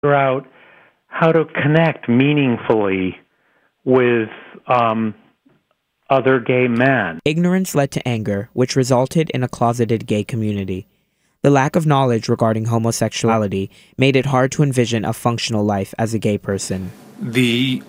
figure out how to connect meaningfully with other gay men. Ignorance led to anger, which resulted in a closeted gay community. The lack of knowledge regarding homosexuality made it hard to envision a functional life as a gay person. The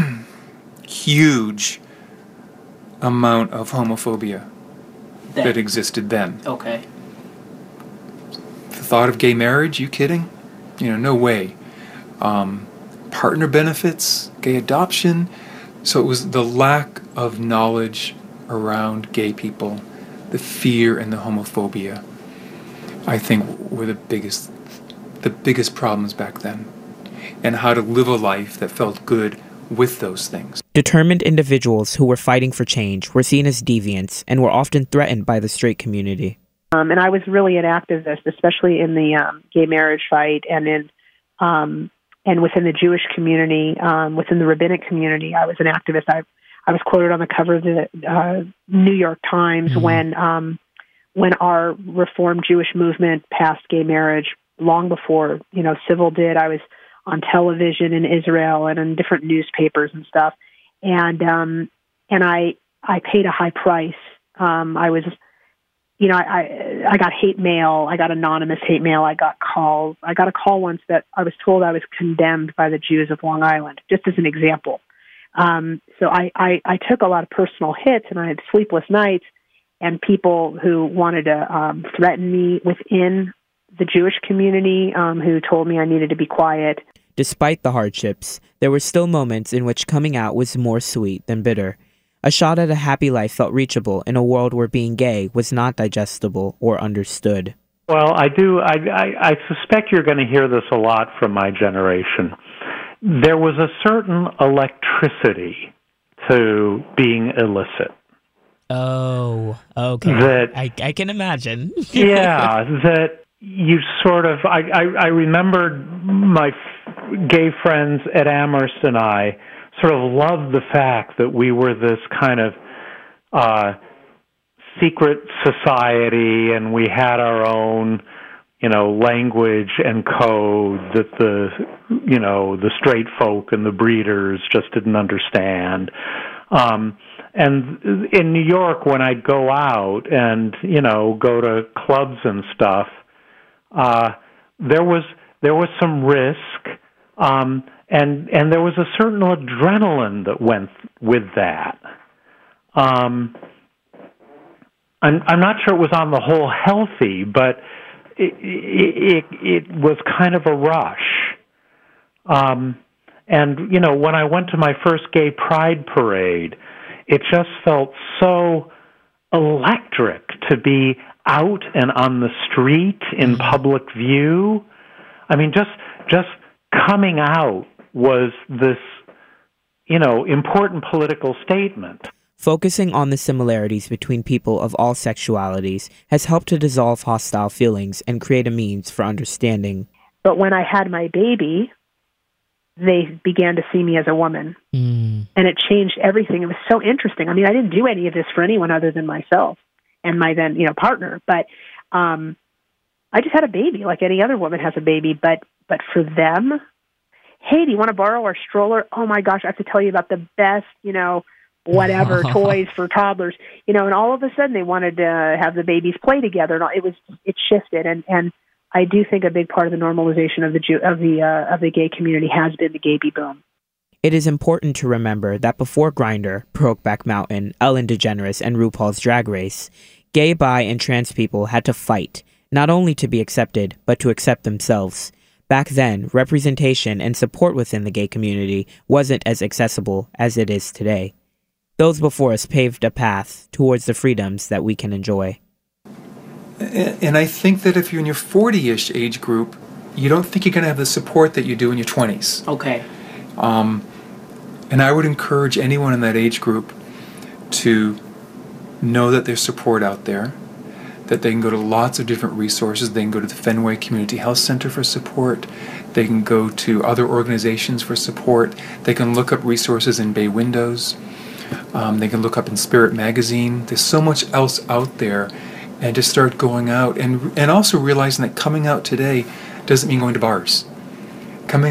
huge amount of homophobia that existed then. Okay. The thought of gay marriage, you kidding? No way. Partner benefits, gay adoption. So it was the lack of knowledge around gay people, the fear and the homophobia, I think were the biggest problems back then. And how to live a life that felt good with those things. Determined individuals who were fighting for change were seen as deviants and were often threatened by the straight community. And I was really an activist, especially in the gay marriage fight and within the Jewish community, within the rabbinic community. I was an activist. I was quoted on the cover of the New York Times when our Reformed Jewish movement passed gay marriage long before, Civil did. I was on television in Israel and in different newspapers and stuff. And I paid a high price. I was, I got hate mail. I got anonymous hate mail. I got calls. I got a call once that I was told I was condemned by the Jews of Long Island, just as an example. So I took a lot of personal hits, and I had sleepless nights, and people who wanted to threaten me within the Jewish community who told me I needed to be quiet. Despite the hardships, there were still moments in which coming out was more sweet than bitter. A shot at a happy life felt reachable in a world where being gay was not digestible or understood. Well, I suspect you're going to hear this a lot from my generation. There was a certain electricity to being illicit. Oh, okay. That, I can imagine. Yeah, that you sort of... I remembered my gay friends at Amherst and I sort of loved the fact that we were this kind of secret society, and we had our own, language and code that the straight folk and the breeders just didn't understand. And in New York, when I'd go out and, go to clubs and stuff, there was some risk, and there was a certain adrenaline that went with that. I'm not sure it was on the whole healthy, but it was kind of a rush. And, when I went to my first gay pride parade, it just felt so electric to be out and on the street in public view. I mean, just coming out was this, important political statement. Focusing on the similarities between people of all sexualities has helped to dissolve hostile feelings and create a means for understanding. But when I had my baby, they began to see me as a woman. And it changed everything. It was so interesting. I mean, I didn't do any of this for anyone other than myself and my then, partner. But I just had a baby like any other woman has a baby. But for them, hey, do you want to borrow our stroller? Oh, my gosh, I have to tell you about the best, whatever toys for toddlers, and all of a sudden they wanted to have the babies play together. And it shifted. And I do think a big part of the normalization of the gay community has been the baby boom. It is important to remember that before Grindr, Brokeback Mountain, Ellen DeGeneres, and RuPaul's Drag Race, gay, bi, and trans people had to fight, not only to be accepted, but to accept themselves. Back then, representation and support within the gay community wasn't as accessible as it is today. Those before us paved a path towards the freedoms that we can enjoy. And I think that if you're in your 40-ish age group, you don't think you're going to have the support that you do in your 20s. Okay. And I would encourage anyone in that age group to know that there's support out there, that they can go to lots of different resources. They can go to the Fenway Community Health Center for support. They can go to other organizations for support. They can look up resources in Bay Windows. They can look up in Spirit Magazine. There's so much else out there. And just start going out and also realizing that coming out today doesn't mean going to bars.